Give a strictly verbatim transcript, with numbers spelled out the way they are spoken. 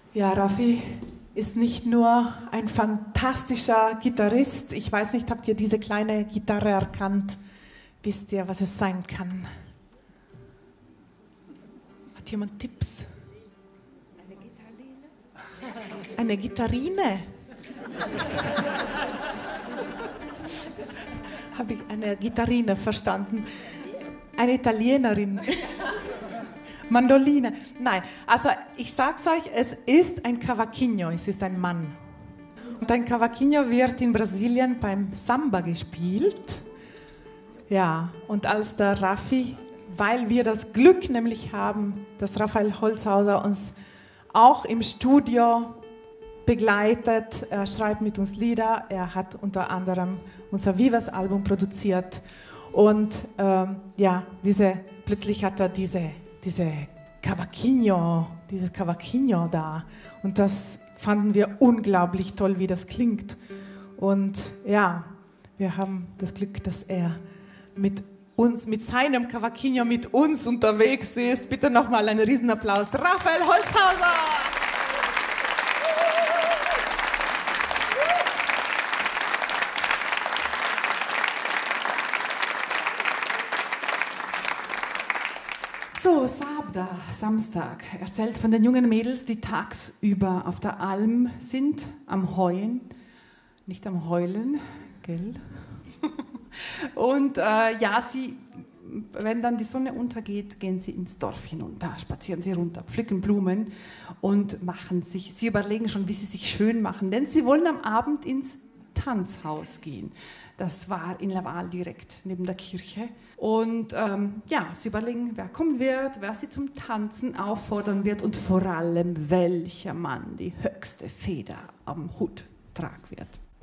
Ja, Raffi ist nicht nur ein fantastischer Gitarrist. Ich weiß nicht, habt ihr diese kleine Gitarre erkannt? Wisst ihr, was es sein kann? Hat jemand Tipps? Eine Gitarrine? Eine Gitarrine? Habe ich eine Gitarrine verstanden? Eine Italienerin? Mandoline? Nein, also ich sag's euch, es ist ein Cavaquinho, es ist ein Mann. Und ein Cavaquinho wird in Brasilien beim Samba gespielt. Ja, und als der Raffi, weil wir das Glück nämlich haben, dass Raphael Holzhauser uns auch im Studio begleitet, er schreibt mit uns Lieder, er hat unter anderem unser Vivas-Album produziert und ähm, ja, diese, plötzlich hat er diese, diese Cavaquinho, dieses Cavaquinho da und das fanden wir unglaublich toll, wie das klingt und ja, wir haben das Glück, dass er mit uns, mit seinem Cavaquinho mit uns unterwegs ist. Bitte nochmal einen Riesenapplaus, Raphael Holzhauser! So, Sabda, Samstag, erzählt von den jungen Mädels, die tagsüber auf der Alm sind, am Heuen, nicht am Heulen, gell? Und äh, ja, sie, wenn dann die Sonne untergeht, gehen sie ins Dorf hinunter, spazieren sie runter, pflücken Blumen und machen sich, sie überlegen schon, wie sie sich schön machen, denn sie wollen am Abend ins Tanzhaus gehen. Das war in Laval direkt neben der Kirche. Und ähm, ja, sie überlegen, wer kommen wird, wer sie zum Tanzen auffordern wird und vor allem, welcher Mann die höchste Feder am Hut tragen wird.